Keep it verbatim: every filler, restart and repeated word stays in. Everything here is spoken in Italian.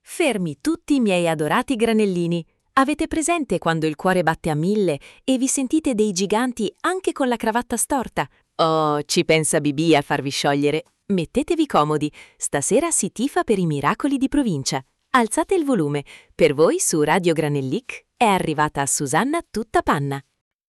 Fermi tutti i miei adorati granellini. Avete presente quando il cuore batte a mille e vi sentite dei giganti anche con la cravatta storta? Oh, ci pensa Bibì a farvi sciogliere. Mettetevi comodi, stasera si tifa per i miracoli di provincia. Alzate il volume, per voi su Radio Granellic è arrivata Susanna tutta panna.